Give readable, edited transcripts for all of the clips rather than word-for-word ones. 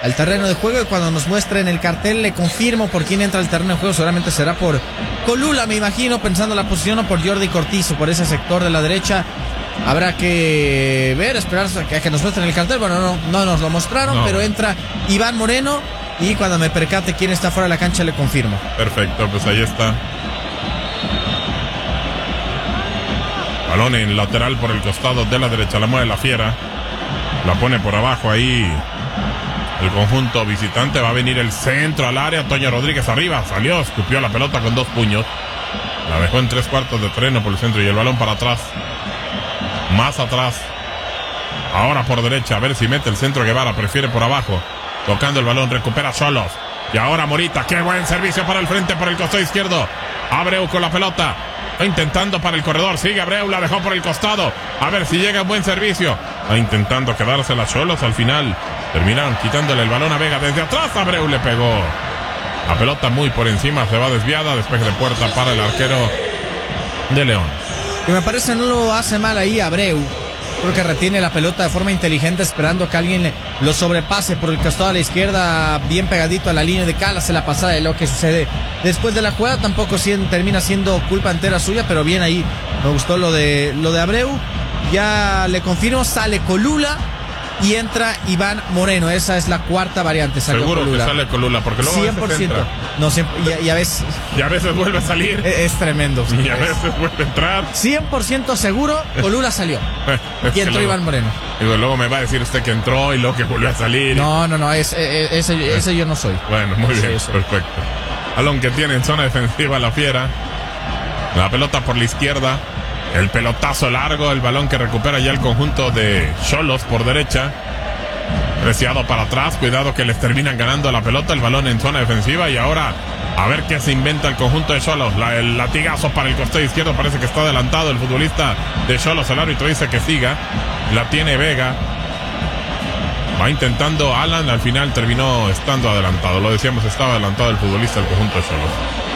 al terreno de juego, y cuando nos muestren el cartel le confirmo por quién entra al terreno de juego. Seguramente será por Colula, me imagino, pensando la posición, o por Jordi Cortizo, por ese sector de la derecha. Habrá que ver, esperar a que nos muestren el cartel. Bueno, no nos lo mostraron, pero entra Iván Moreno, y cuando me percate quién está fuera de la cancha le confirmo. Perfecto, pues ahí está. Balón en lateral por el costado de la derecha, la mueve la Fiera, la pone por abajo ahí el conjunto visitante. Va a venir el centro al área, Toño Rodríguez arriba, salió, escupió la pelota con 2 puños, la dejó en 3/4 de terreno por el centro, y el balón para atrás, más atrás, ahora por derecha, a ver si mete el centro. Guevara prefiere por abajo, tocando el balón, recupera Xolos, y ahora Morita, qué buen servicio para el frente, por el costado izquierdo. Abreu con la pelota, está intentando para el corredor, sigue Abreu, la dejó por el costado, a ver si llega un buen servicio, está intentando quedársela Xolos, al final terminaron quitándole el balón a Vega, desde atrás Abreu le pegó, la pelota muy por encima, se va desviada, despeje de puerta para el arquero de León. Que me parece no lo hace mal ahí Abreu. Creo que retiene la pelota de forma inteligente, esperando que alguien lo sobrepase por el costado a la izquierda, bien pegadito a la línea de cal. Hace la pasada de lo que sucede después de la jugada. Tampoco termina siendo culpa entera suya, pero bien ahí. Me gustó lo de Abreu. Ya le confirmo, sale Colula y entra Iván Moreno. Esa es la cuarta variante. Seguro Colula. Que sale Colula, porque luego 100%. No, y a veces... Y a veces vuelve a salir. Es tremendo. Y a veces vuelve a entrar. 100% seguro, Colula salió. Y entró Iván Moreno. Digo, luego me va a decir usted que entró y luego que volvió a salir. No, ese yo no soy. Bueno, muy bien, perfecto. Balón que tiene en zona defensiva la Fiera. La pelota por la izquierda. El pelotazo largo, el balón que recupera ya el conjunto de Xolos por derecha. Preciado para atrás, cuidado que les terminan ganando la pelota, el balón en zona defensiva, y ahora a ver qué se inventa el conjunto de Xolos. El latigazo para el costado izquierdo, parece que está adelantado el futbolista de Xolos, el árbitro dice que siga, la tiene Vega. Va intentando Alan, al final terminó estando adelantado, lo decíamos, estaba adelantado el futbolista del conjunto de Xolos.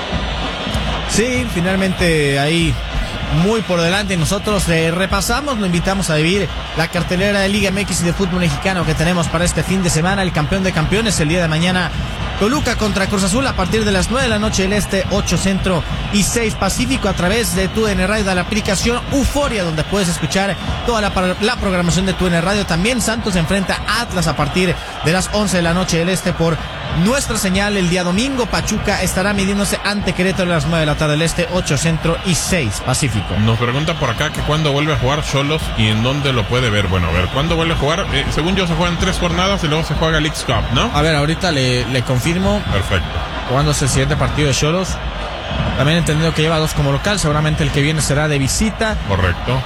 Sí, finalmente ahí muy por delante, y nosotros repasamos, lo invitamos a vivir la cartelera de Liga MX y de fútbol mexicano que tenemos para este fin de semana. El campeón de campeones el día de mañana, Toluca contra Cruz Azul, a partir de las 9 de la noche del Este, 8 Centro y 6 Pacífico, a través de TUDN Radio, de la aplicación Euforia, donde puedes escuchar toda la programación de TUDN Radio. También Santos enfrenta a Atlas a partir de las 11 de la noche del Este por nuestra señal. El día domingo Pachuca estará midiéndose ante Querétaro a las 9 de la tarde del Este, 8 Centro y 6 Pacífico. Nos pregunta por acá que cuándo vuelve a jugar Xolos y en dónde lo puede ver. Bueno, a ver, ¿cuándo vuelve a jugar? Según yo se juegan 3 jornadas y luego se juega Leagues Cup, ¿no? A ver, ahorita le confirmo. Perfecto. ¿Cuándo es el siguiente partido de Xolos? También entendido que lleva 2 como local, seguramente el que viene será de visita. Correcto.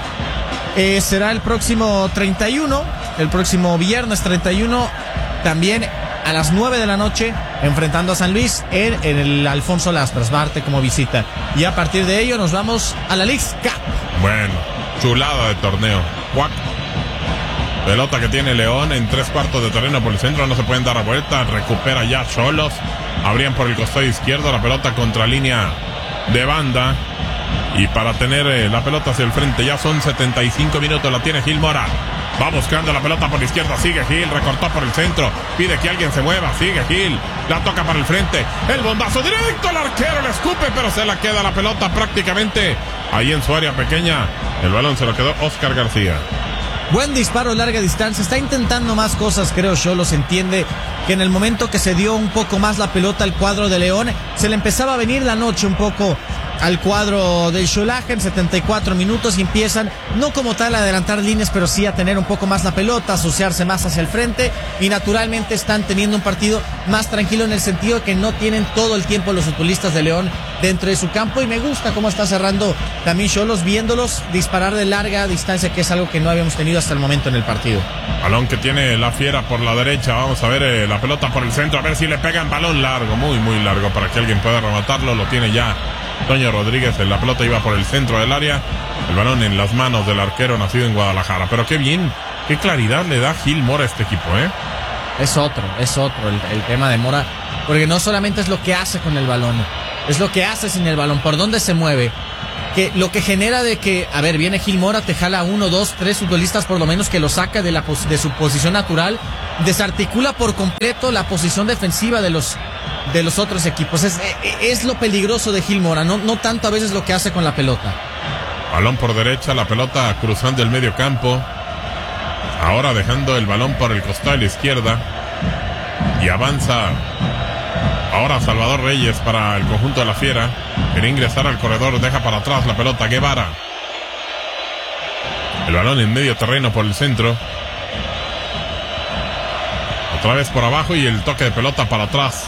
Será el próximo 31, el próximo viernes 31, también a las 9 de la noche, enfrentando a San Luis en el Alfonso Lastras, Marte como visita. Y a partir de ello nos vamos a la Leagues Cup. Bueno, chulada de torneo. Cuac. Pelota que tiene León en 3/4 de terreno por el centro, no se pueden dar a vuelta, recupera ya Xolos, abrían por el costado izquierdo, la pelota contra línea de banda, y para tener la pelota hacia el frente, ya son 75 minutos, la tiene Gil Mora, va buscando la pelota por la izquierda, sigue Gil, recortó por el centro, pide que alguien se mueva, sigue Gil, la toca para el frente, el bombazo directo, el arquero le escupe, pero se la queda la pelota prácticamente ahí en su área pequeña, el balón se lo quedó Oscar García. Buen disparo, larga distancia, está intentando más cosas, creo Xolos. Entiende que en el momento que se dio un poco más la pelota al cuadro de León, se le empezaba a venir la noche un poco al cuadro del Xolaje en 74 minutos, y empiezan, no como tal a adelantar líneas, pero sí a tener un poco más la pelota, a asociarse más hacia el frente, y naturalmente están teniendo un partido más tranquilo, en el sentido de que no tienen todo el tiempo los futbolistas de León dentro de su campo, y me gusta cómo está cerrando también Xolos, viéndolos disparar de larga distancia, que es algo que no habíamos tenido hasta el momento en el partido. Balón que tiene la Fiera por la derecha, vamos a ver la pelota por el centro, a ver si le pegan, balón largo, muy muy largo para que alguien pueda rematarlo, lo tiene ya Toño Rodríguez, la pelota iba por el centro del área, el balón en las manos del arquero nacido en Guadalajara, pero qué bien, qué claridad le da Gil Mora a este equipo, Es otro el tema de Mora, porque no solamente es lo que hace con el balón, es lo que hace sin el balón, por dónde se mueve, lo que genera de que, a ver, viene Gil Mora, te jala 1, 2, 3 futbolistas por lo menos que lo saca de su posición natural, desarticula por completo la posición defensiva de los otros equipos. Es lo peligroso de Gil Mora, no tanto a veces lo que hace con la pelota. Balón por derecha, la pelota cruzando el medio campo. Ahora dejando el balón por el costado de la izquierda. Y avanza ahora Salvador Reyes para el conjunto de la Fiera. Quiere ingresar al corredor, deja para atrás la pelota Guevara. El balón en medio terreno por el centro. Otra vez por abajo y el toque de pelota para atrás.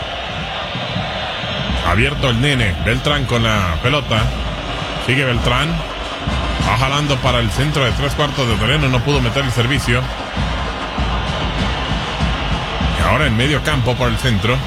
Abierto el nene, Beltrán con la pelota. Sigue Beltrán. Va jalando para el centro de 3/4 de terreno. No pudo meter el servicio. Y ahora en medio campo por el centro.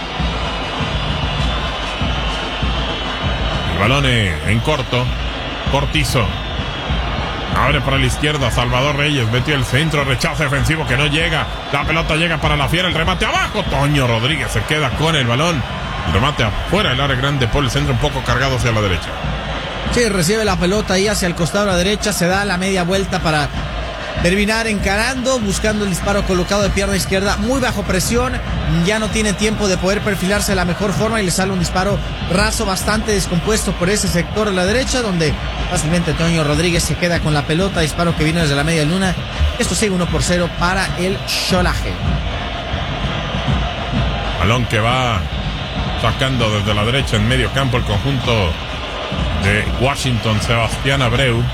El balón en corto. Cortizo. Abre para la izquierda. Salvador Reyes metió el centro. Rechazo defensivo que no llega. La pelota llega para la Fiera. El remate abajo. Toño Rodríguez se queda con el balón. El remate afuera del área grande por el centro. Un poco cargado hacia la derecha. Sí, recibe la pelota ahí hacia el costado a la derecha, se da la media vuelta para terminar encarando, buscando el disparo colocado de pierna izquierda, muy bajo presión, ya no tiene tiempo de poder perfilarse de la mejor forma y le sale un disparo raso bastante descompuesto por ese sector a la derecha, donde fácilmente Toño Rodríguez se queda con la pelota, disparo que vino desde la media luna. Esto sigue 1-0 para el Xolaje. Balón que va sacando desde la derecha en medio campo el conjunto de Washington, Sebastián Abreu.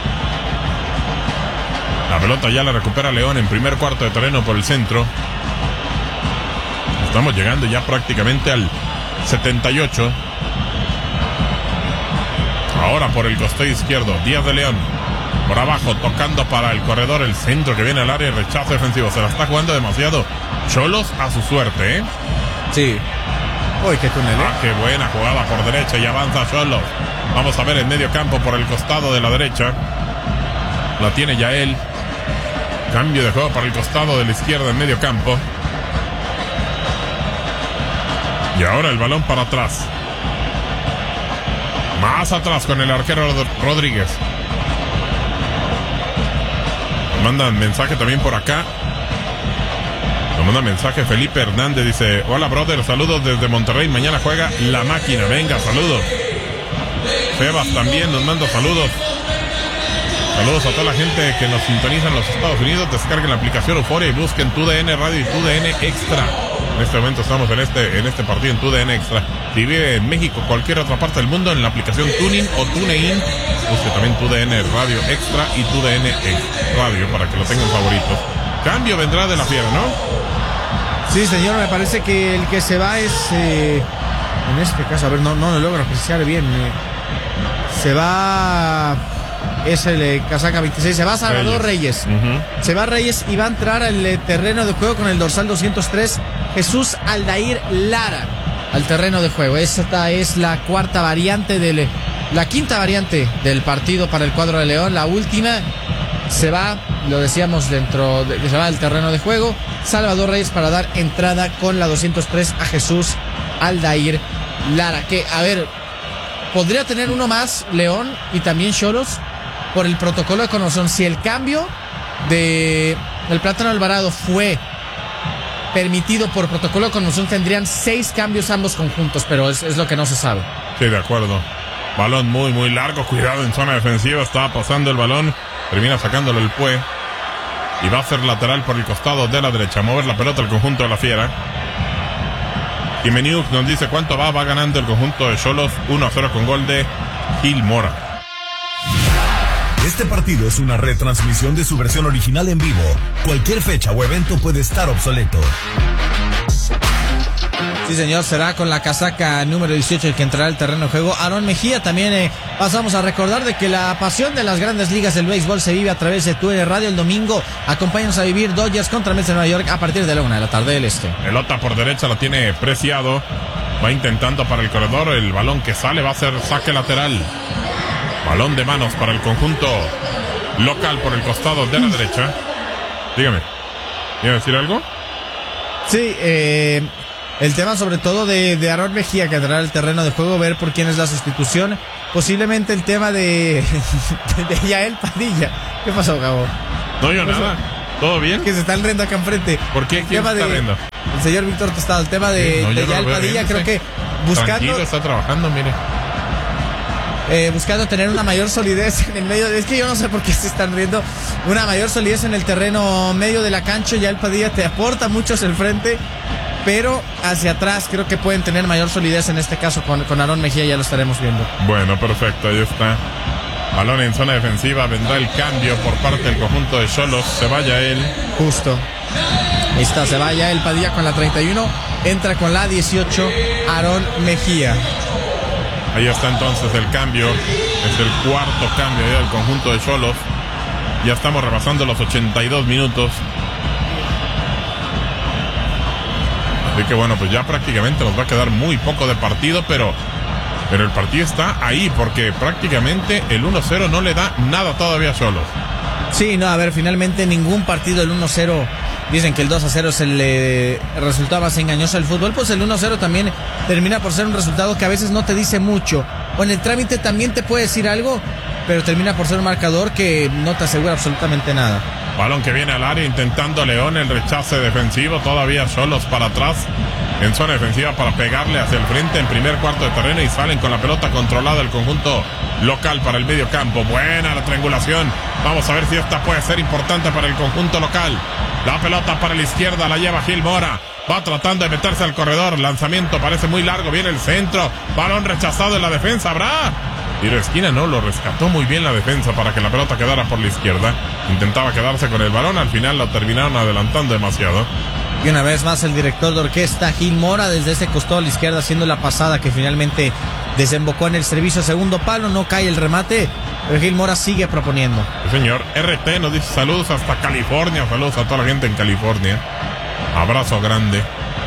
La pelota ya la recupera León en primer cuarto de terreno por el centro. Estamos llegando ya prácticamente al 78. Ahora por el costado izquierdo, Díaz de León. Por abajo, tocando para el corredor, el centro que viene al área, rechazo defensivo. Se la está jugando demasiado Xolos a su suerte, ¿eh? Sí. Uy, qué túnel, ¿eh? Qué buena jugada por derecha y avanza Xolos. Vamos a ver el medio campo por el costado de la derecha. La tiene Yael. Cambio de juego para el costado de la izquierda en medio campo. Y ahora el balón para atrás. Más atrás con el arquero Rodríguez. Nos mandan mensaje también por acá. Nos manda mensaje Felipe Hernández. Dice: hola brother, saludos desde Monterrey. Mañana juega la máquina. Venga, saludos. Sebas también nos manda saludos. Saludos a toda la gente que nos sintoniza en los Estados Unidos. Descarguen la aplicación Euforia y busquen TUDN Radio y TUDN Extra. En este momento estamos en este partido en TUDN Extra. Si vive en México o cualquier otra parte del mundo, en la aplicación Tuning o TuneIn, busque también TUDN Radio Extra y TUDN Radio para que lo tengan favoritos. Cambio vendrá de la Fiera, ¿no? Sí, señor, me parece que el que se va es en este caso, a ver, no lo logro apreciar bien. Se va, es el casaca 26, se va Salvador Reyes. Se va Reyes y va a entrar al terreno de juego con el dorsal 203, Jesús Aldair Lara, al terreno de juego. Esta es la quinta variante del partido para el cuadro de León. La última se va, lo decíamos, se va al terreno de juego Salvador Reyes para dar entrada con la 203 a Jesús Aldair Lara, que, a ver, podría tener uno más León y también Xolos por el protocolo de conmoción. Si el cambio de el Plátano Alvarado fue permitido por protocolo de conmoción, tendrían 6 cambios ambos conjuntos, pero es lo que no se sabe. Sí, de acuerdo. Balón muy, muy largo. Cuidado en zona defensiva. Estaba pasando el balón. Termina sacándolo el Pue. Y va a ser lateral por el costado de la derecha. Mover la pelota el conjunto de la Fiera. Jiménez nos dice cuánto va. Va ganando el conjunto de Xolos 1-0 con gol de Gil Mora. Este partido es una retransmisión de su versión original en vivo. Cualquier fecha o evento puede estar obsoleto. Sí, señor, será con la casaca número 18 el que entrará al terreno de juego Aarón Mejía. También pasamos a recordar de que la pasión de las grandes ligas del béisbol se vive a través de TUDN Radio. El domingo acompáñanos a vivir Dodgers contra Mets de Nueva York a partir de la 1 de la tarde del este. Pelota por derecha la tiene Preciado. Va intentando para el corredor. El balón que sale va a ser saque lateral. Balón de manos para el conjunto local por el costado de la derecha. Dígame. ¿Iba a decir algo? Sí, El tema sobre todo de Aarón Mejía, que entrará al terreno de juego, ver por quién es la sustitución. Posiblemente el tema de Yael Padilla. ¿Qué pasó, Gabo? No, yo nada. ¿Todo bien? Que se está riendo acá enfrente. ¿Por qué? ¿Quién está riendo? El señor Víctor Tostado. El tema de Yael Padilla, creo que buscando... Tranquilo, está trabajando, mire. Buscando tener una mayor solidez en el medio. Es que yo no sé por qué se están riendo. Una mayor solidez en el terreno medio de la cancha. Yael Padilla te aporta mucho hacia el frente, pero hacia atrás creo que pueden tener mayor solidez en este caso con Aarón Mejía. Ya lo estaremos viendo. Bueno, perfecto, ahí está. Balón en zona defensiva, vendrá el cambio por parte del conjunto de Xolos. Se vaya él. Justo. Ahí está, se vaya el Padilla con la 31. Entra con la 18 Aarón Mejía. Ahí está entonces el cambio. Es el cuarto cambio del conjunto de Xolos. Ya estamos rebasando los 82 minutos. Así que bueno, pues ya prácticamente nos va a quedar muy poco de partido, pero el partido está ahí porque prácticamente el 1-0 no le da nada todavía a Xolos. Sí, no, a ver, finalmente ningún partido el 1-0. Dicen que el 2-0 es el resultado más engañoso del fútbol. Pues el 1-0 también termina por ser un resultado que a veces no te dice mucho. O en el trámite también te puede decir algo, pero termina por ser un marcador que no te asegura absolutamente nada. Balón que viene al área intentando León, el rechace defensivo. Todavía Xolos para atrás en zona defensiva para pegarle hacia el frente en primer cuarto de terreno y salen con la pelota controlada el conjunto local para el medio campo. Buena la triangulación. Vamos a ver si esta puede ser importante para el conjunto local. La pelota para la izquierda la lleva Gil Mora. Va tratando de meterse al corredor. Lanzamiento parece muy largo. Viene el centro. Balón rechazado en la defensa. ¿Habrá? Tiro de esquina, no, lo rescató muy bien la defensa para que la pelota quedara por la izquierda. Intentaba quedarse con el balón. Al final lo terminaron adelantando demasiado. Y una vez más el director de orquesta Gil Mora desde ese costado a la izquierda haciendo la pasada que finalmente desembocó en el servicio segundo palo. No cae el remate, pero Gil Mora sigue proponiendo. El señor RT nos dice saludos hasta California. Saludos a toda la gente en California. Abrazo grande.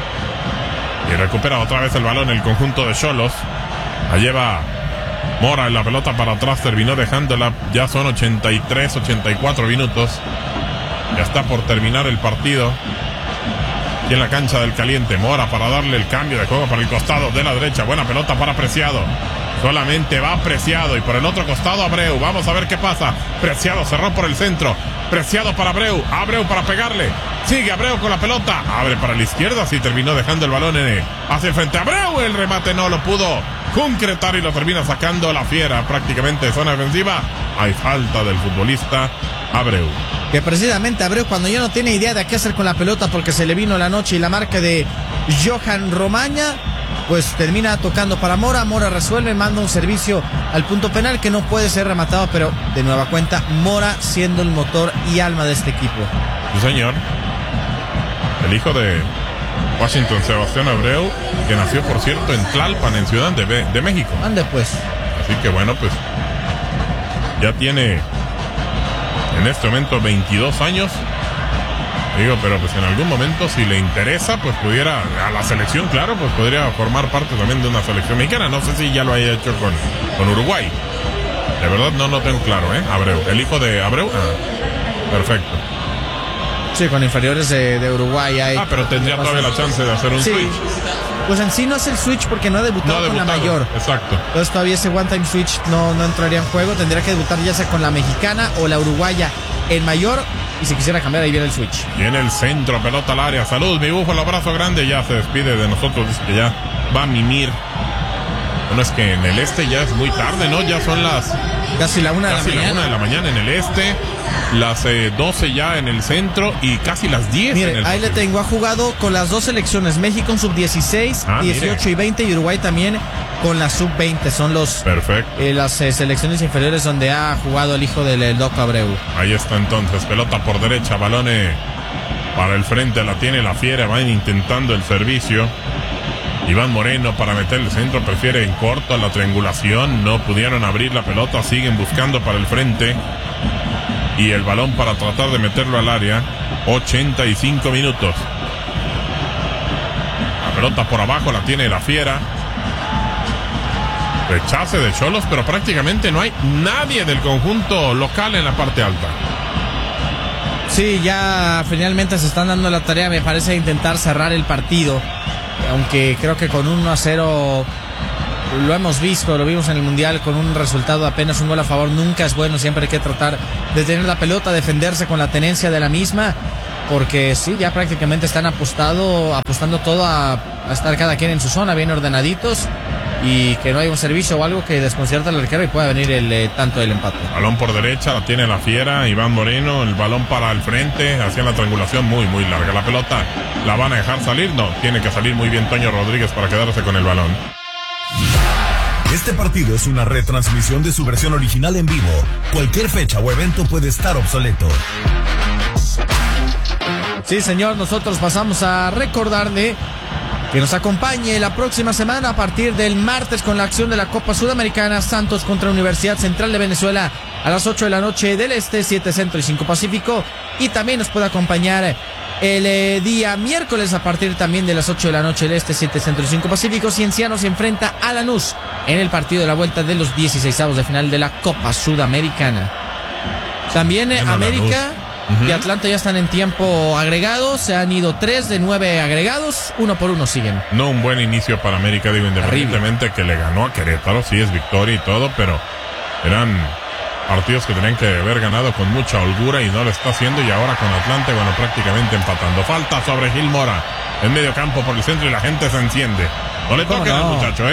Y recupera otra vez el balón el conjunto de Xolos. La lleva Mora en la pelota para atrás. Terminó dejándola. Ya son 83, 84 minutos. Ya está por terminar el partido. Y en la cancha del Caliente, Mora para darle el cambio de juego para el costado de la derecha. Buena pelota para Preciado. Solamente va Preciado y por el otro costado Abreu. Vamos a ver qué pasa. Preciado cerró por el centro. Preciado para Abreu. Abreu para pegarle. Sigue Abreu con la pelota. Abre para la izquierda. Sí, terminó dejando el balón hacia el frente. Abreu, el remate no lo pudo concretar y lo termina sacando la Fiera prácticamente de zona defensiva. Hay falta del futbolista Abreu. Que precisamente Abreu, cuando ya no tiene idea de qué hacer con la pelota porque se le vino la noche y la marca de Johan Romaña, pues termina tocando para Mora. Mora resuelve, manda un servicio al punto penal que no puede ser rematado, pero de nueva cuenta Mora siendo el motor y alma de este equipo. Sí, señor. El hijo de Washington, Sebastián Abreu, que nació por cierto en Tlalpan, en Ciudad de México. Ande pues. Así que bueno, pues ya tiene en este momento 22 años. Digo, pero pues en algún momento si le interesa, pues pudiera, a la selección, claro, pues podría formar parte también de una selección mexicana. No sé si ya lo haya hecho con Uruguay. De verdad no lo tengo claro, Abreu. El hijo de Abreu. Perfecto. Sí, con inferiores de Uruguay hay. Pero tendría todavía la chance de hacer un switch. Pues en sí no es el switch porque no ha debutado con la mayor. Exacto. Entonces todavía ese one time switch no entraría en juego. Tendría que debutar ya sea con la mexicana o la uruguaya en mayor. Y si quisiera cambiar, ahí viene el switch. Viene el centro, pelota al área. Salud, mi búfalo, abrazo grande. Ya se despide de nosotros. Dice que ya va a mimir. Bueno, es que en el este ya es muy tarde, ¿no? Ya son las... Casi la 1 de la mañana. Casi la 1 de la mañana en el este. Las 12 ya en el centro. Y casi las 10 mire, en el ahí le tengo. Ha jugado con las dos selecciones. México en sub-16, 18 y 20. Y Uruguay también con la sub-20. Son los las selecciones inferiores donde ha jugado el hijo del Doc Abreu. Ahí está entonces. Pelota por derecha. Balón para el frente. La tiene la Fiera. Van intentando el servicio. Iván Moreno para meter el centro. Prefiere en corto a la triangulación. No pudieron abrir la pelota. Siguen buscando para el frente. Y el balón para tratar de meterlo al área. 85 minutos. La pelota por abajo la tiene la Fiera. Rechace de Xolos, pero prácticamente no hay nadie del conjunto local en la parte alta. Sí, ya finalmente se están dando la tarea, me parece, de intentar cerrar el partido. aunque creo que con un 1-0 lo hemos visto, lo vimos en el Mundial, con un resultado apenas un gol a favor nunca es bueno, siempre hay que tratar de tener la pelota, defenderse con la tenencia de la misma, porque sí, ya prácticamente están apostando todo a estar cada quien en su zona, bien ordenaditos, y que no hay un servicio o algo que desconcierta al arquero y pueda venir el tanto del empate. Balón por derecha, la tiene la fiera, Iván Moreno, el balón para el frente, hacia la triangulación muy larga. La pelota la van a dejar salir, no, tiene que salir muy bien Toño Rodríguez para quedarse con el balón. Este partido es una retransmisión de su versión original en vivo. Cualquier fecha o evento puede estar obsoleto. Sí, señor, nosotros pasamos a recordarle que nos acompañe la próxima semana a partir del martes con la acción de la Copa Sudamericana, Santos contra Universidad Central de Venezuela a las 8 de la noche del Este, 7 Centro y 5 Pacífico. Y también nos puede acompañar el día miércoles a partir también de las 8 de la noche del Este, 7 Centro y 5 Pacífico. Cienciano se enfrenta a Lanús en el partido de la vuelta de los 16avos de final de la Copa Sudamericana. También América y Atlanta ya están en tiempo agregado. Se han ido 3 de 9 agregados. 1 por 1 siguen. No un buen inicio para América, digo, independientemente que le ganó a Querétaro, sí es victoria y todo, pero eran partidos que tenían que haber ganado con mucha holgura y no lo está haciendo, y ahora con Atlanta, bueno, prácticamente empatando. Falta sobre Gil Mora en medio campo por el centro y la gente se enciende. No le toquen al muchacho,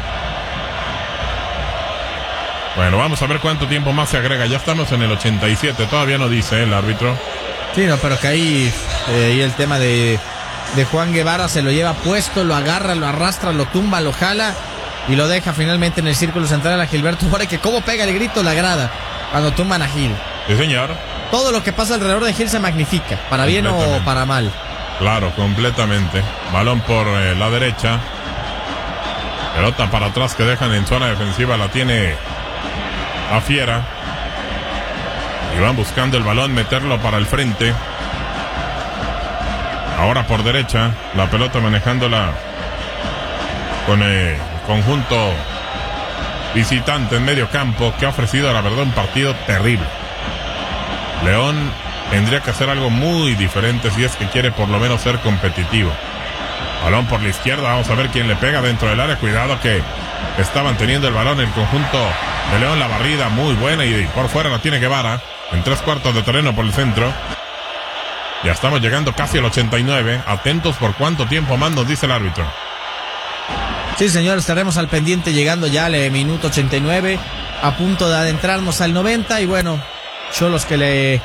Bueno, vamos a ver cuánto tiempo más se agrega. Ya estamos en el 87, todavía no dice el árbitro. Sí, no, pero que ahí el tema de Juan Guevara se lo lleva puesto, lo agarra, lo arrastra, lo tumba, lo jala y lo deja finalmente en el círculo central a Gilberto Mora, que cómo pega el grito la grada cuando tumban a Gil. Sí, señor. Todo lo que pasa alrededor de Gil se magnifica, para bien o para mal. Claro, completamente. Balón por la derecha. Pelota para atrás que dejan en zona defensiva, la tiene a Fiera. Y van buscando el balón, meterlo para el frente. Ahora por derecha, la pelota manejándola con el conjunto visitante en medio campo, que ha ofrecido, la verdad, un partido terrible. León tendría que hacer algo muy diferente si es que quiere por lo menos ser competitivo. Balón por la izquierda, vamos a ver quién le pega dentro del área. Cuidado que estaban teniendo el balón el conjunto de León, la barrida muy buena, y por fuera la tiene Guevara en 3/4 de terreno por el centro. Ya estamos llegando casi al 89. Atentos por cuánto tiempo más nos dice el árbitro. Sí, señor, estaremos al pendiente llegando ya al minuto 89, a punto de adentrarnos al 90. Y bueno, Xolos que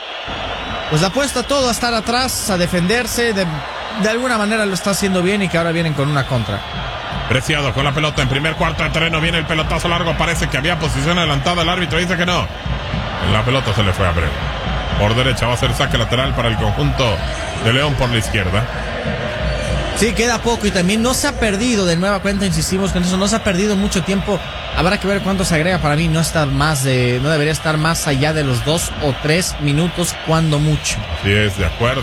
pues apuesta todo a estar atrás, a defenderse, de alguna manera lo está haciendo bien, y que ahora vienen con una contra. Preciado con la pelota en primer cuarto de terreno, viene el pelotazo largo, parece que había posición adelantada, el árbitro dice que no. La pelota se le fue a Abreu. Por derecha va a ser saque lateral para el conjunto de León por la izquierda. Sí, queda poco y también no se ha perdido, de nueva cuenta insistimos con eso, no se ha perdido mucho tiempo. Habrá que ver cuánto se agrega. Para mí no debería estar más allá de los 2 o 3 minutos cuando mucho. Sí, es de acuerdo.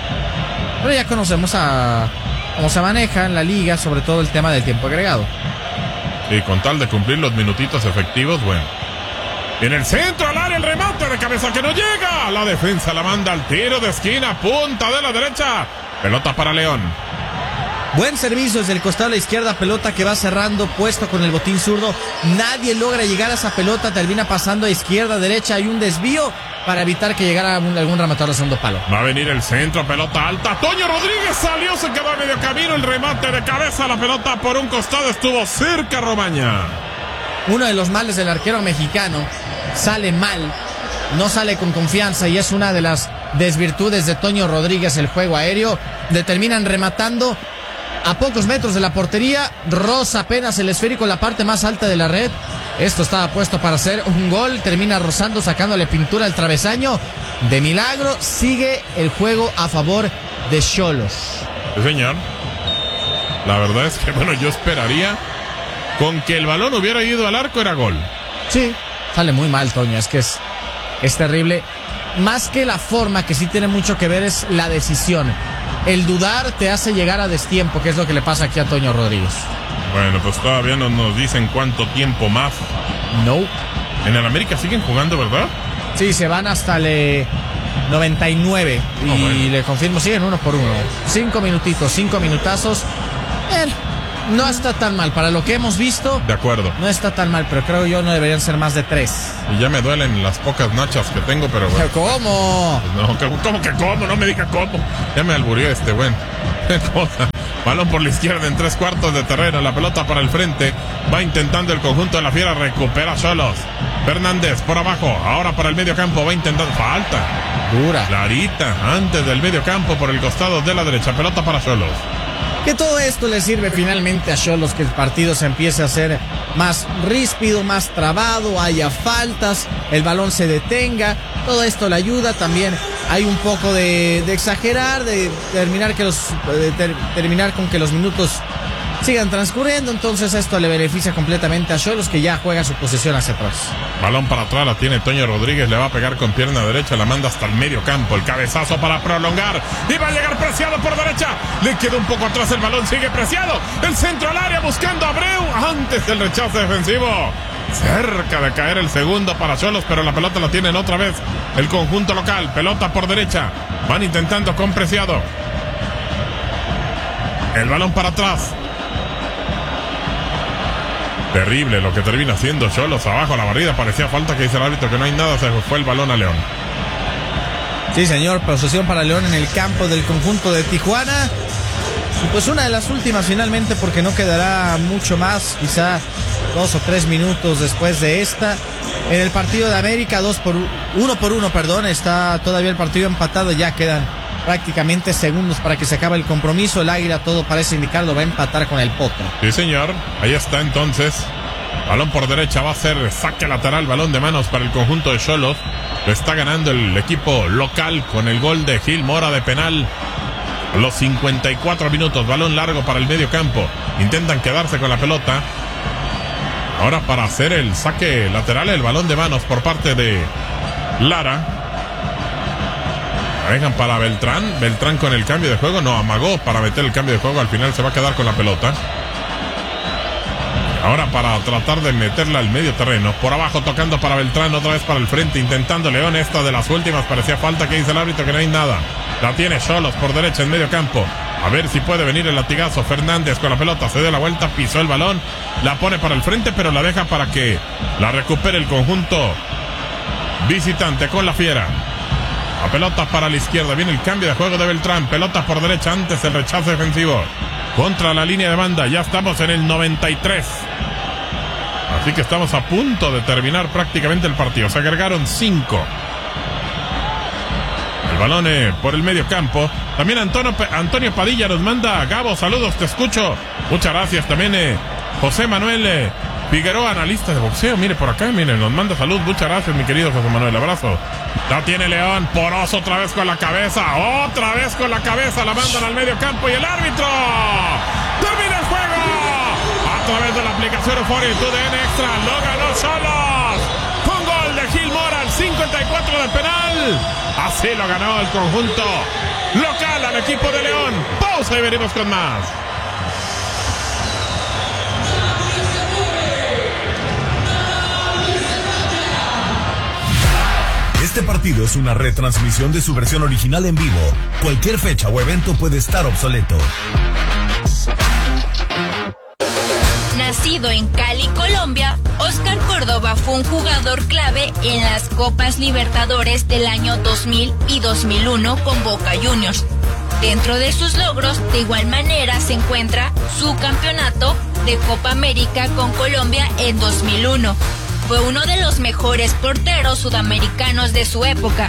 Pero ya conocemos cómo se maneja en la liga, sobre todo el tema del tiempo agregado. Sí, con tal de cumplir los minutitos efectivos, bueno. En el centro al área, el remate de cabeza que no llega. La defensa la manda al tiro de esquina, punta de la derecha. Pelota para León. Buen servicio desde el costado de la izquierda, pelota que va cerrando, puesto con el botín zurdo. Nadie logra llegar a esa pelota, termina pasando a izquierda, derecha. Hay un desvío para evitar que llegara algún rematador de segundo palo. Va a venir el centro, pelota alta. Toño Rodríguez salió, se quedó a medio camino. El remate de cabeza, la pelota por un costado, estuvo cerca Romaña. Uno de los males del arquero mexicano, sale mal, no sale con confianza, y es una de las desvirtudes de Toño Rodríguez, el juego aéreo. Determinan rematando a pocos metros de la portería, roza apenas el esférico en la parte más alta de la red. Esto estaba puesto para hacer un gol, termina rozando, sacándole pintura al travesaño. De milagro sigue el juego a favor de Xolos. Sí, señor. La verdad es que, bueno, yo esperaría con que el balón hubiera ido al arco, era gol. Sí, sale muy mal, Toño, es que es terrible. Más que la forma, que sí tiene mucho que ver, es la decisión. El dudar te hace llegar a destiempo, que es lo que le pasa aquí a Toño Rodríguez. Bueno, pues todavía no nos dicen cuánto tiempo más. No. En el América siguen jugando, ¿verdad? Sí, se van hasta el 99. Y bueno, le confirmo, siguen 1 por 1. 5 minutazos. No está tan mal, para lo que hemos visto. De acuerdo. No está tan mal, pero creo yo no deberían ser más de 3. Y ya me duelen las pocas nachas que tengo, pero bueno. ¿Cómo? No, ¿cómo que cómo? No me diga cómo. Ya me alburió bueno. Qué cosa. Balón por la izquierda en 3/4 de terreno. La pelota para el frente. Va intentando el conjunto de la Fiera. Recupera Xolos. Fernández por abajo. Ahora para el medio campo. Va intentando. Falta. Dura. Clarita. Antes del medio campo por el costado de la derecha. Pelota para Xolos. Que todo esto le sirve finalmente a Xolos, que el partido se empiece a hacer más ríspido, más trabado, haya faltas, el balón se detenga. Todo esto le ayuda. También hay un poco de exagerar, de terminar con que los minutos sigan transcurriendo. Entonces esto le beneficia completamente a Xolos, que ya juega su posesión hacia atrás. Balón para atrás, la tiene Toño Rodríguez, le va a pegar con pierna derecha, la manda hasta el medio campo, el cabezazo para prolongar, y va a llegar Preciado por derecha, le queda un poco atrás el balón, sigue Preciado, el centro al área buscando a Abreu, antes del rechazo defensivo, cerca de caer el segundo para Xolos, pero la pelota la tienen otra vez el conjunto local, pelota por derecha, van intentando con Preciado, el balón para atrás. Terrible lo que termina haciendo Xolos abajo, la barrida, parecía falta, que dice el árbitro que no hay nada, se fue el balón a León. Sí, señor, posesión para León en el campo del conjunto de Tijuana. Y pues una de las últimas finalmente, porque no quedará mucho más, quizá 2 o 3 minutos después de esta. En el partido de América, 1 por 1, está todavía el partido empatado, ya quedan prácticamente segundos para que se acabe el compromiso. El Águila, todo parece indicarlo, va a empatar con el Potro. Sí, señor, ahí está entonces. Balón por derecha, va a ser saque lateral, balón de manos para el conjunto de Xolos. Lo está ganando el equipo local con el gol de Gil Mora de penal. Los 54 minutos, balón largo para el medio campo. Intentan quedarse con la pelota. Ahora para hacer el saque lateral, el balón de manos por parte de Lara. Dejan para Beltrán con el cambio de juego, no amagó para meter el cambio de juego, al final se va a quedar con la pelota. Ahora para tratar de meterla al medio terreno, por abajo tocando para Beltrán, otra vez para el frente, intentando León, esta de las últimas, parecía falta, que dice el árbitro que no hay nada. La tiene Xolos por derecha en medio campo, a ver si puede venir el latigazo. Fernández con la pelota, se da la vuelta, pisó el balón, la pone para el frente, pero la deja para que la recupere el conjunto visitante con la Fiera. La pelota para la izquierda, viene el cambio de juego de Beltrán, pelota por derecha, antes el rechazo defensivo contra la línea de banda, ya estamos en el 93, así que estamos a punto de terminar prácticamente el partido, se agregaron 5. El balón por el medio campo, también Antonio Padilla nos manda: Gabo, saludos, te escucho, muchas gracias. También José Manuel Figueroa, analista de boxeo, mire por acá, mire, nos manda salud, muchas gracias mi querido José Manuel, abrazo. La tiene León, Poroso otra vez con la cabeza, la mandan al medio campo y el árbitro termina el juego a través de la aplicación Euphoria y TUDN Extra, lo ganó Xolos con gol de Gil Mora al 54 de penal, así lo ganó el conjunto local al equipo de León. Pausa y venimos con más. Este partido es una retransmisión de su versión original en vivo. Cualquier fecha o evento puede estar obsoleto. Nacido en Cali, Colombia, Oscar Córdoba fue un jugador clave en las Copas Libertadores del año 2000 y 2001 con Boca Juniors. Dentro de sus logros, de igual manera, se encuentra su campeonato de Copa América con Colombia en 2001. Fue uno de los mejores porteros sudamericanos de su época.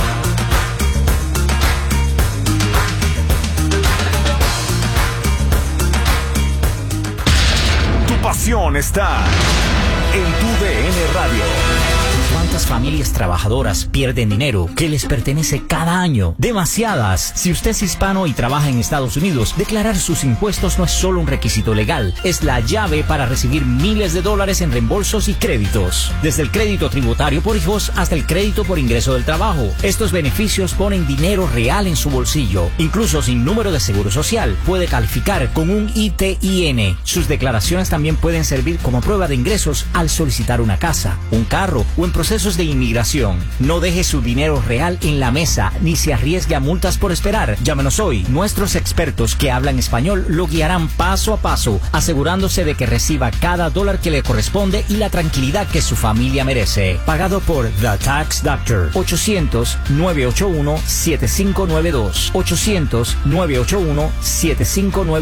Tu pasión está en TUDN Radio. ¿Cuántas familias trabajadoras pierden dinero que les pertenece cada año? Demasiadas. Si usted es hispano y trabaja en Estados Unidos, declarar sus impuestos no es solo un requisito legal, es la llave para recibir miles de dólares en reembolsos y créditos. Desde el crédito tributario por hijos hasta el crédito por ingreso del trabajo. Estos beneficios ponen dinero real en su bolsillo. Incluso sin número de seguro social, puede calificar con un ITIN. Sus declaraciones también pueden servir como prueba de ingresos al solicitar una casa, un carro o en procesos documentos de inmigración. No deje su dinero real en la mesa ni se arriesgue a multas por esperar. Llámenos hoy. Nuestros expertos que hablan español lo guiarán paso a paso, asegurándose de que reciba cada dólar que le corresponde y la tranquilidad que su familia merece. Pagado por The Tax Doctor. 800-981-7592. 800-981-7592.